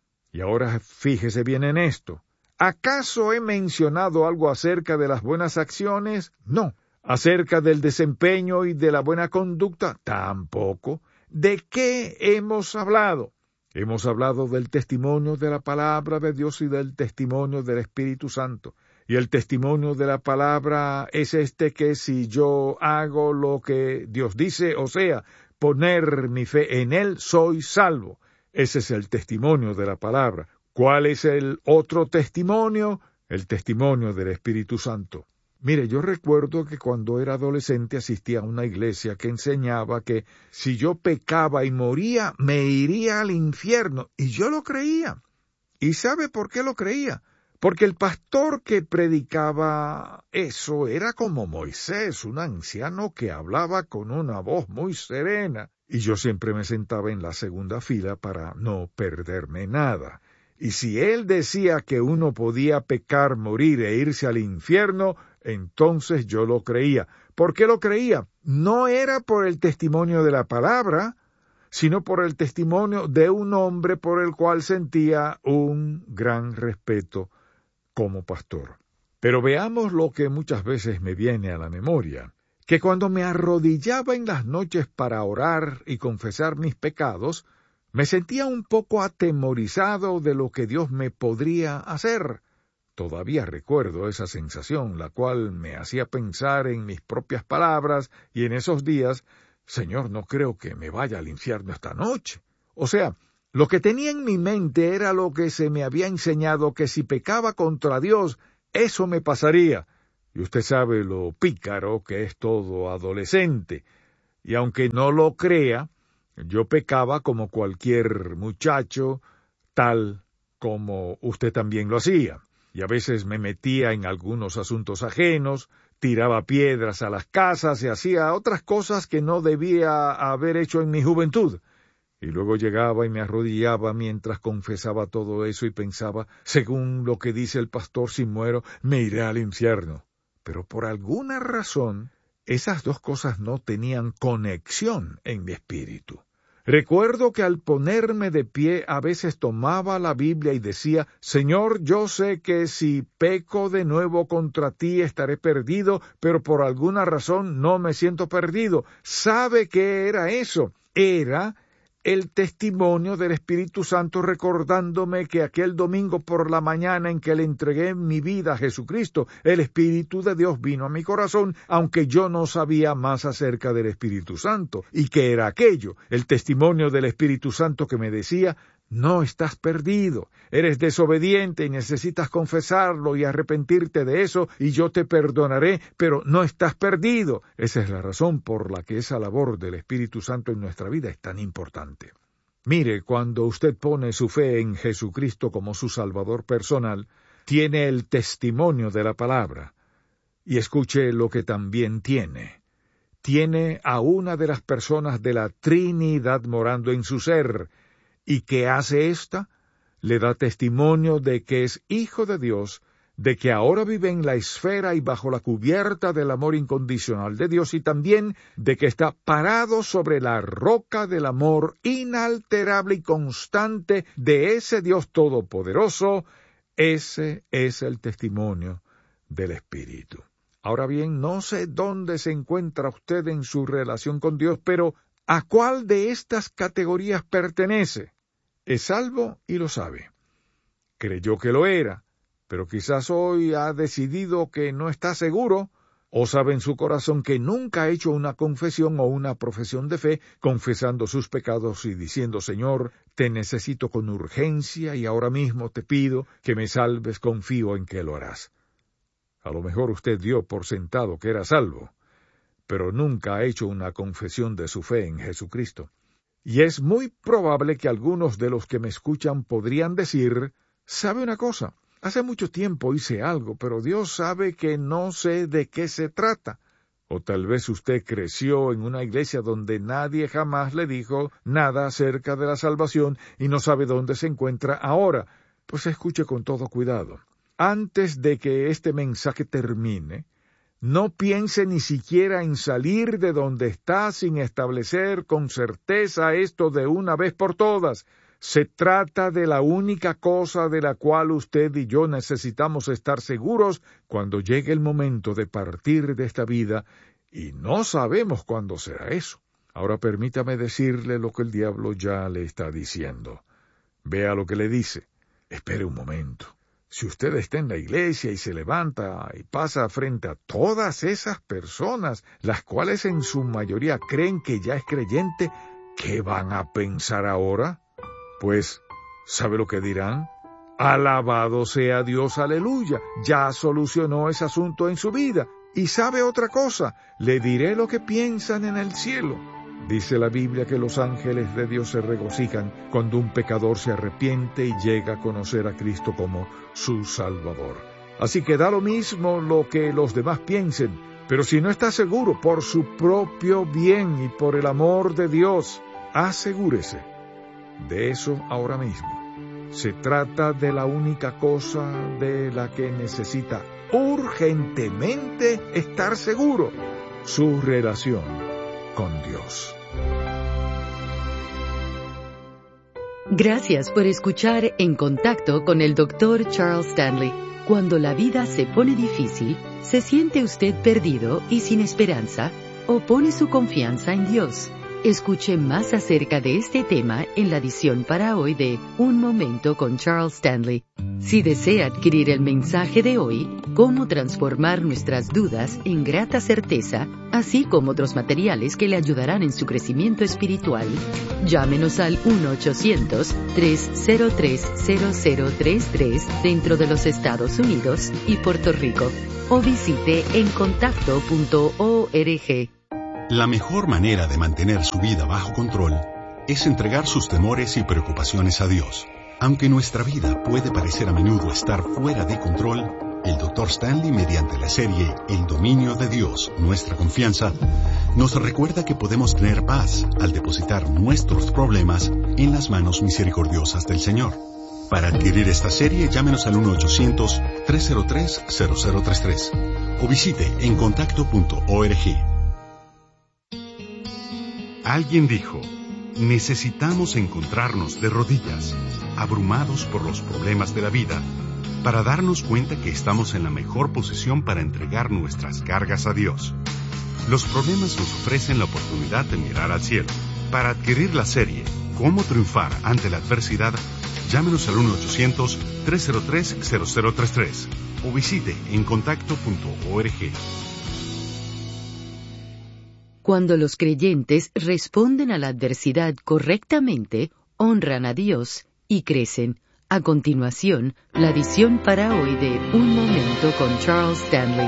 Y ahora fíjese bien en esto. ¿Acaso he mencionado algo acerca de las buenas acciones? No. ¿Acerca del desempeño y de la buena conducta? Tampoco. ¿De qué hemos hablado? Hemos hablado del testimonio de la palabra de Dios y del testimonio del Espíritu Santo. Y el testimonio de la palabra es este, que si yo hago lo que Dios dice, o sea, poner mi fe en Él, soy salvo. Ese es el testimonio de la palabra. ¿Cuál es el otro testimonio? El testimonio del Espíritu Santo. Mire, yo recuerdo que cuando era adolescente asistía a una iglesia que enseñaba que si yo pecaba y moría, me iría al infierno. Y yo lo creía. ¿Y sabe por qué lo creía? Porque el pastor que predicaba eso era como Moisés, un anciano que hablaba con una voz muy serena. Y yo siempre me sentaba en la segunda fila para no perderme nada. Y si él decía que uno podía pecar, morir e irse al infierno, entonces yo lo creía. ¿Por qué lo creía? No era por el testimonio de la palabra, sino por el testimonio de un hombre por el cual sentía un gran respeto como pastor. Pero veamos lo que muchas veces me viene a la memoria, que cuando me arrodillaba en las noches para orar y confesar mis pecados, me sentía un poco atemorizado de lo que Dios me podría hacer. Todavía recuerdo esa sensación, la cual me hacía pensar en mis propias palabras, y en esos días, Señor, no creo que me vaya al infierno esta noche. O sea, Lo que tenía en mi mente era lo que se me había enseñado, que si pecaba contra Dios, eso me pasaría. Y usted sabe lo pícaro que es todo adolescente. Y aunque no lo crea, yo pecaba como cualquier muchacho, tal como usted también lo hacía. Y a veces me metía en algunos asuntos ajenos, tiraba piedras a las casas y hacía otras cosas que no debía haber hecho en mi juventud. Y luego llegaba y me arrodillaba mientras confesaba todo eso y pensaba, según lo que dice el pastor, si muero, me iré al infierno. Pero por alguna razón, esas dos cosas no tenían conexión en mi espíritu. Recuerdo que al ponerme de pie a veces tomaba la Biblia y decía, Señor, yo sé que si peco de nuevo contra ti estaré perdido, pero por alguna razón no me siento perdido. ¿Sabe qué era eso? Era el testimonio del Espíritu Santo recordándome que aquel domingo por la mañana en que le entregué mi vida a Jesucristo, el Espíritu de Dios vino a mi corazón, aunque yo no sabía más acerca del Espíritu Santo. ¿Y qué era aquello? El testimonio del Espíritu Santo que me decía, no estás perdido, eres desobediente y necesitas confesarlo y arrepentirte de eso y yo te perdonaré, pero no estás perdido. Esa es la razón por la que esa labor del Espíritu Santo en nuestra vida es tan importante. Mire, cuando usted pone su fe en Jesucristo como su Salvador personal, tiene el testimonio de la palabra. Y escuche lo que también tiene. Tiene a una de las personas de la Trinidad morando en su ser. ¿Y qué hace ésta? Le da testimonio de que es hijo de Dios, de que ahora vive en la esfera y bajo la cubierta del amor incondicional de Dios y también de que está parado sobre la roca del amor inalterable y constante de ese Dios todopoderoso. Ese es el testimonio del Espíritu. Ahora bien, no sé dónde se encuentra usted en su relación con Dios, pero ¿a cuál de estas categorías pertenece? Es salvo y lo sabe. Creyó que lo era, pero quizás hoy ha decidido que no está seguro, o sabe en su corazón que nunca ha hecho una confesión o una profesión de fe, confesando sus pecados y diciendo, Señor, te necesito con urgencia y ahora mismo te pido que me salves, confío en que lo harás. A lo mejor usted dio por sentado que era salvo, pero nunca ha hecho una confesión de su fe en Jesucristo. Y es muy probable que algunos de los que me escuchan podrían decir, ¿sabe una cosa? Hace mucho tiempo hice algo, pero Dios sabe que no sé de qué se trata. O tal vez usted creció en una iglesia donde nadie jamás le dijo nada acerca de la salvación y no sabe dónde se encuentra ahora. Pues escuche con todo cuidado. Antes de que este mensaje termine, no piense ni siquiera en salir de donde está sin establecer con certeza esto de una vez por todas. Se trata de la única cosa de la cual usted y yo necesitamos estar seguros cuando llegue el momento de partir de esta vida, y no sabemos cuándo será eso. Ahora permítame decirle lo que el diablo ya le está diciendo. Vea lo que le dice. Espere un momento. Si usted está en la iglesia y se levanta y pasa frente a todas esas personas, las cuales en su mayoría creen que ya es creyente, ¿qué van a pensar ahora? Pues, ¿sabe lo que dirán? Alabado sea Dios, aleluya, ya solucionó ese asunto en su vida. Y sabe otra cosa, le diré lo que piensan en el cielo. Dice la Biblia que los ángeles de Dios se regocijan cuando un pecador se arrepiente y llega a conocer a Cristo como su Salvador. Así que da lo mismo lo que los demás piensen, pero si no está seguro por su propio bien y por el amor de Dios, asegúrese de eso ahora mismo. Se trata de la única cosa de la que necesita urgentemente estar seguro, su relación con Dios. Gracias por escuchar En Contacto con el Dr. Charles Stanley. Cuando la vida se pone difícil, ¿se siente usted perdido y sin esperanza? ¿O pone su confianza en Dios? Escuche más acerca de este tema en la edición para hoy de Un Momento con Charles Stanley. Si desea adquirir el mensaje de hoy, cómo transformar nuestras dudas en grata certeza, así como otros materiales que le ayudarán en su crecimiento espiritual. Llámenos al 1-800-303-0033 dentro de los Estados Unidos y Puerto Rico, o visite encontacto.org. La mejor manera de mantener su vida bajo control es entregar sus temores y preocupaciones a Dios. Aunque nuestra vida puede parecer a menudo estar fuera de control, el Dr. Stanley, mediante la serie El dominio de Dios, nuestra confianza, nos recuerda que podemos tener paz al depositar nuestros problemas en las manos misericordiosas del Señor. Para adquirir esta serie, llámenos al 1-800-303-0033 o visite encontacto.org. Alguien dijo: necesitamos encontrarnos de rodillas, abrumados por los problemas de la vida, para darnos cuenta que estamos en la mejor posición para entregar nuestras cargas a Dios. Los problemas nos ofrecen la oportunidad de mirar al cielo. Para adquirir la serie Cómo triunfar ante la adversidad, llámenos al 1-800-303-0033 o visite encontacto.org. Cuando los creyentes responden a la adversidad correctamente, honran a Dios y crecen. A continuación, la edición para hoy de Un Momento con Charles Stanley.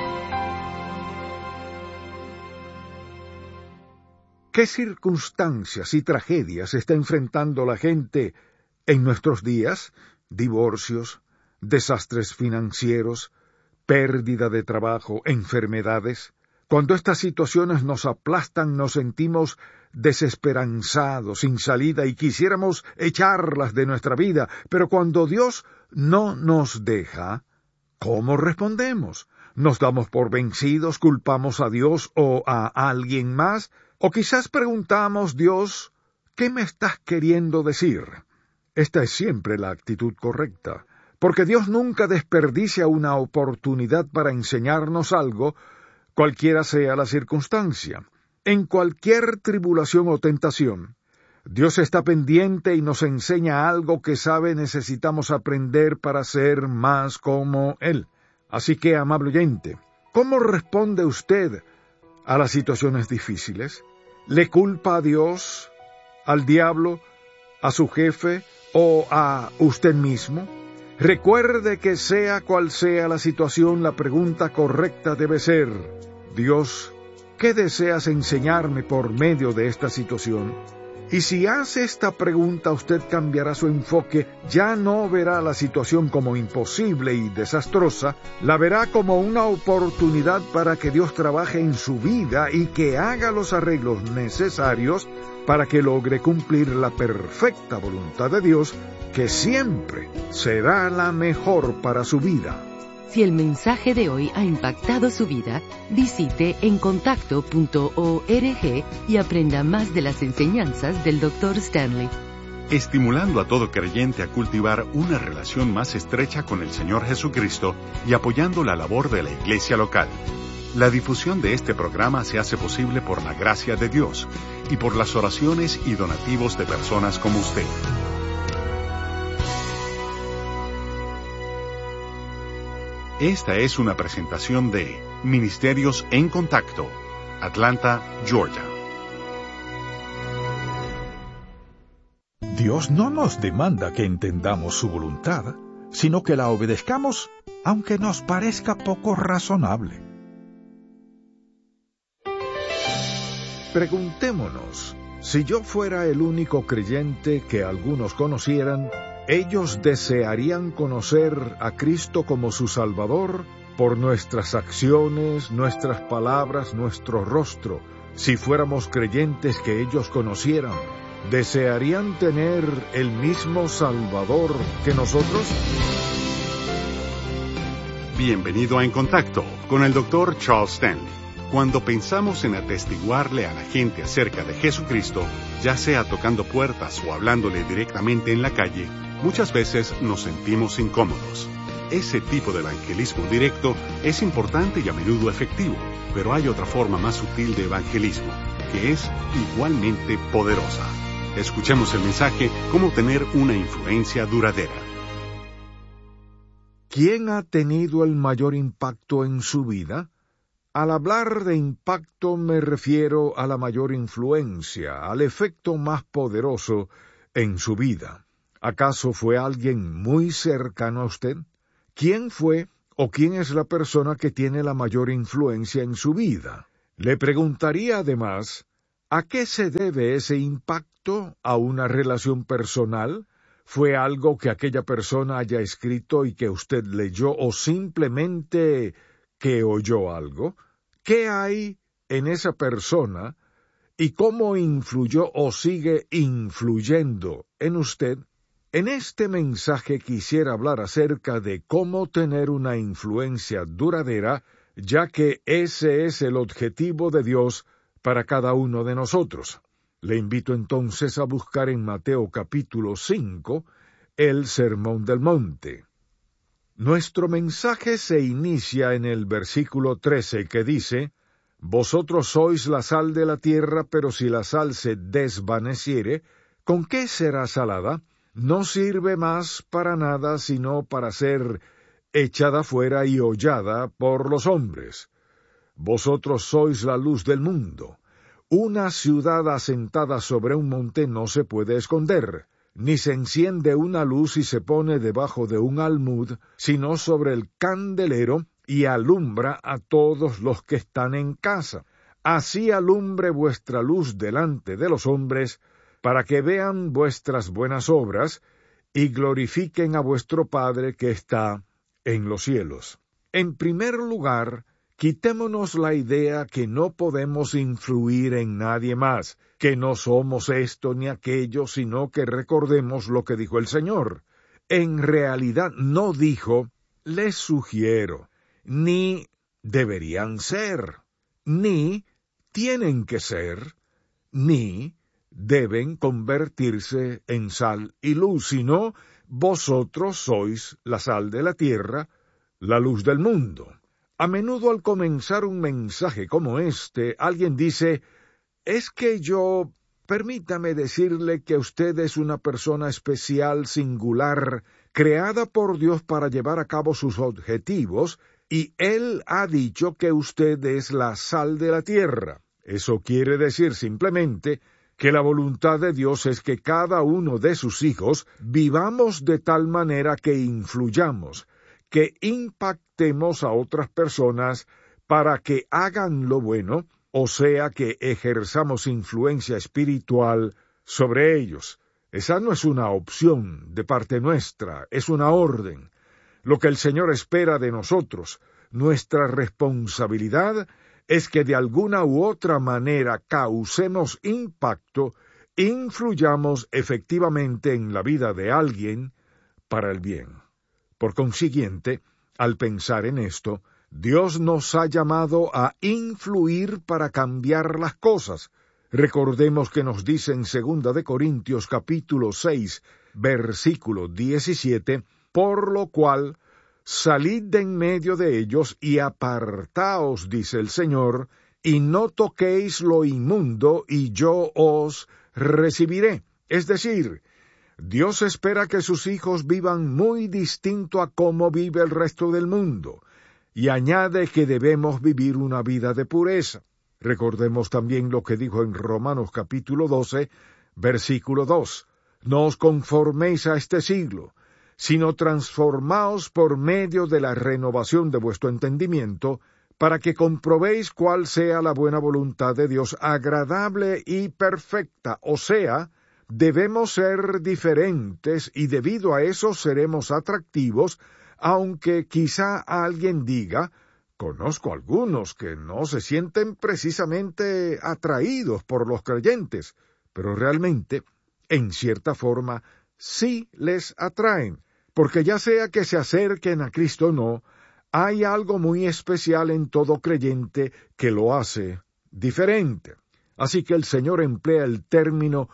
¿Qué circunstancias y tragedias está enfrentando la gente en nuestros días? Divorcios, desastres financieros, pérdida de trabajo, enfermedades. Cuando estas situaciones nos aplastan, nos sentimos desesperanzados, sin salida, y quisiéramos echarlas de nuestra vida. Pero cuando Dios no nos deja, ¿cómo respondemos? ¿Nos damos por vencidos, culpamos a Dios o a alguien más? O quizás preguntamos: Dios, ¿qué me estás queriendo decir? Esta es siempre la actitud correcta, porque Dios nunca desperdicia una oportunidad para enseñarnos algo, cualquiera sea la circunstancia. En cualquier tribulación o tentación, Dios está pendiente y nos enseña algo que sabe necesitamos aprender para ser más como Él. Así que, amable oyente, ¿cómo responde usted a las situaciones difíciles? ¿Le culpa a Dios, al diablo, a su jefe o a usted mismo? Recuerde que sea cual sea la situación, la pregunta correcta debe ser: Dios, ¿qué deseas enseñarme por medio de esta situación? Y si hace esta pregunta, usted cambiará su enfoque. Ya no verá la situación como imposible y desastrosa, la verá como una oportunidad para que Dios trabaje en su vida y que haga los arreglos necesarios para que logre cumplir la perfecta voluntad de Dios, que siempre será la mejor para su vida. Si el mensaje de hoy ha impactado su vida, visite encontacto.org y aprenda más de las enseñanzas del Dr. Stanley. Estimulando a todo creyente a cultivar una relación más estrecha con el Señor Jesucristo y apoyando la labor de la iglesia local. La difusión de este programa se hace posible por la gracia de Dios y por las oraciones y donativos de personas como usted. Esta es una presentación de Ministerios en Contacto, Atlanta, Georgia. Dios no nos demanda que entendamos su voluntad, sino que la obedezcamos, aunque nos parezca poco razonable. Preguntémonos: si yo fuera el único creyente que algunos conocieran, ¿ellos desearían conocer a Cristo como su Salvador por nuestras acciones, nuestras palabras, nuestro rostro? Si fuéramos creyentes que ellos conocieran, ¿desearían tener el mismo Salvador que nosotros? Bienvenido a En Contacto con el Dr. Charles Stanley. Cuando pensamos en atestiguarle a la gente acerca de Jesucristo, ya sea tocando puertas o hablándole directamente en la calle, muchas veces nos sentimos incómodos. Ese tipo de evangelismo directo es importante y a menudo efectivo, pero hay otra forma más sutil de evangelismo, que es igualmente poderosa. Escuchemos el mensaje: cómo tener una influencia duradera. ¿quién ha tenido el mayor impacto en su vida? Al hablar de impacto me refiero a la mayor influencia, al efecto más poderoso en su vida. ¿Acaso fue alguien muy cercano a usted? ¿Quién fue o quién es la persona que tiene la mayor influencia en su vida? Le preguntaría además, ¿a qué se debe ese impacto? ¿A una relación personal? ¿Fue algo que aquella persona haya escrito y que usted leyó o simplemente que oyó algo? ¿Qué hay en esa persona y cómo influyó o sigue influyendo en usted? En este mensaje quisiera hablar acerca de cómo tener una influencia duradera, ya que ese es el objetivo de Dios para cada uno de nosotros. Le invito entonces a buscar en Mateo capítulo 5 el Sermón del Monte. Nuestro mensaje se inicia en el versículo 13 que dice: «Vosotros sois la sal de la tierra, pero si la sal se desvaneciere, ¿con qué será salada? No sirve más para nada, sino para ser echada fuera y hollada por los hombres. Vosotros sois la luz del mundo. Una ciudad asentada sobre un monte no se puede esconder, ni se enciende una luz y se pone debajo de un almud, sino sobre el candelero, y alumbra a todos los que están en casa. Así alumbre vuestra luz delante de los hombres, para que vean vuestras buenas obras, y glorifiquen a vuestro Padre que está en los cielos». En primer lugar, quitémonos la idea que no podemos influir en nadie más, que no somos esto ni aquello, sino que recordemos lo que dijo el Señor. En realidad no dijo, les sugiero, ni deberían ser, ni tienen que ser, ni deben convertirse en sal y luz, sino vosotros sois la sal de la tierra, la luz del mundo. A menudo al comenzar un mensaje como este, alguien dice, es que permítame decirle que usted es una persona especial, singular, creada por Dios para llevar a cabo sus objetivos, y Él ha dicho que usted es la sal de la tierra. Eso quiere decir simplemente que la voluntad de Dios es que cada uno de sus hijos vivamos de tal manera que influyamos, que impactemos a otras personas para que hagan lo bueno, o sea, que ejerzamos influencia espiritual sobre ellos. Esa no es una opción de parte nuestra, es una orden. Lo que el Señor espera de nosotros, nuestra responsabilidad, es que de alguna u otra manera causemos impacto, influyamos efectivamente en la vida de alguien para el bien. Por consiguiente, al pensar en esto, Dios nos ha llamado a influir para cambiar las cosas. Recordemos que nos dice en 2 de Corintios capítulo 6, versículo 17, «Por lo cual, salid de en medio de ellos y apartaos, dice el Señor, y no toquéis lo inmundo, y yo os recibiré». Es decir, Dios espera que sus hijos vivan muy distinto a cómo vive el resto del mundo, y añade que debemos vivir una vida de pureza. Recordemos también lo que dijo en Romanos capítulo 12, versículo 2, «No os conforméis a este siglo, sino transformaos por medio de la renovación de vuestro entendimiento, para que comprobéis cuál sea la buena voluntad de Dios, agradable y perfecta». O sea, debemos ser diferentes y debido a eso seremos atractivos, aunque quizá alguien diga, conozco algunos que no se sienten precisamente atraídos por los creyentes, pero realmente, en cierta forma, sí les atraen, porque ya sea que se acerquen a Cristo o no, hay algo muy especial en todo creyente que lo hace diferente. Así que el Señor emplea el término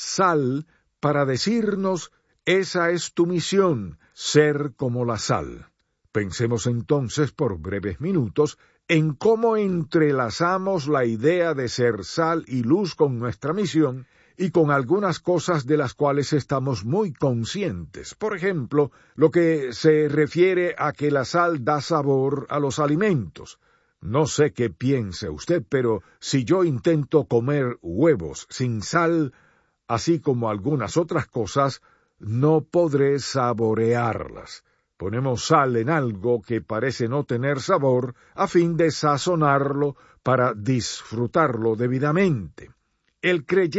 sal para decirnos, esa es tu misión, ser como la sal. Pensemos entonces por breves minutos en cómo entrelazamos la idea de ser sal y luz con nuestra misión y con algunas cosas de las cuales estamos muy conscientes. Por ejemplo, lo que se refiere a que la sal da sabor a los alimentos. No sé qué piense usted, pero si yo intento comer huevos sin sal, así como algunas otras cosas, no podré saborearlas. Ponemos sal en algo que parece no tener sabor a fin de sazonarlo para disfrutarlo debidamente. El creyente